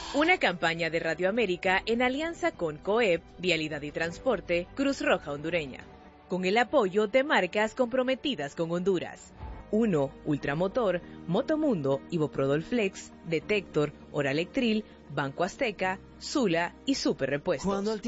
Una campaña de Radio América en alianza con COEP, Vialidad y Transporte, Cruz Roja Hondureña, con el apoyo de marcas comprometidas con Honduras. 1. Ultramotor, Motomundo, Iboprodol Flex, Detector, Oralectril, Banco Azteca, Sula y Super Repuestos.